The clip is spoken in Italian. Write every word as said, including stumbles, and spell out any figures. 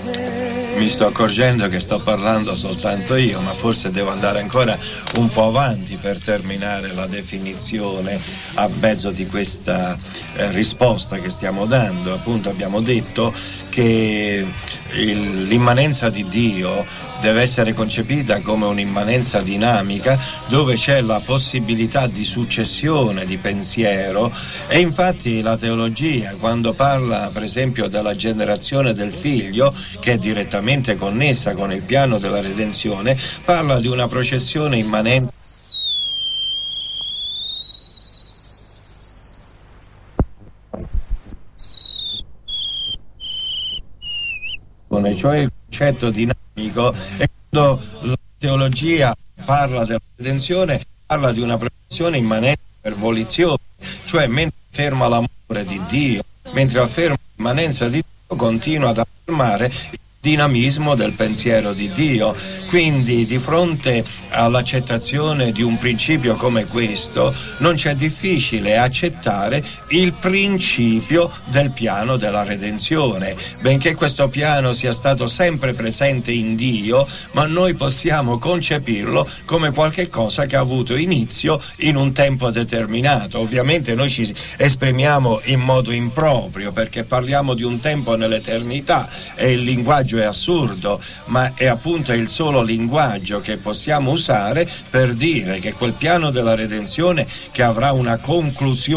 Mi sto accorgendo che sto parlando soltanto io, ma forse devo andare ancora un po' avanti per terminare la definizione a mezzo di questa eh, risposta che stiamo dando. Appunto abbiamo detto che il, l'immanenza di Dio deve essere concepita come un'immanenza dinamica dove c'è la possibilità di successione di pensiero, e infatti la teologia, quando parla per esempio della generazione del figlio, che è direttamente connessa con il piano della redenzione, parla di una processione immanente cioè il concetto dinamico. E quando la teologia parla della redenzione, parla di una processione immanente per volizione, cioè mentre afferma l'amore di Dio, mentre afferma l'immanenza di Dio, continua ad affermare il dinamismo del pensiero di Dio. Quindi di fronte all'accettazione di un principio come questo non c'è difficile accettare il principio del piano della redenzione, benché questo piano sia stato sempre presente in Dio, ma noi possiamo concepirlo come qualche cosa che ha avuto inizio in un tempo determinato. Ovviamente noi ci esprimiamo in modo improprio perché parliamo di un tempo nell'eternità e il linguaggio è assurdo, ma è appunto il solo linguaggio che possiamo usare per dire che quel piano della redenzione, che avrà una conclusione